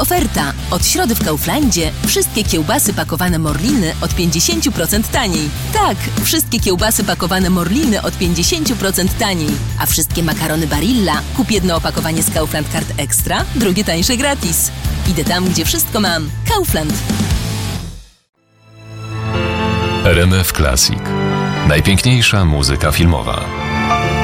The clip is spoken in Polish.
Oferta. Od środy w Kauflandzie wszystkie kiełbasy pakowane Morliny od 50% taniej. Tak, wszystkie kiełbasy pakowane Morliny od 50% taniej. A wszystkie makarony Barilla kup jedno opakowanie z Kaufland Card Extra, drugie tańsze gratis. Idę tam, gdzie wszystko mam. Kaufland. RMF Classic. Najpiękniejsza muzyka filmowa.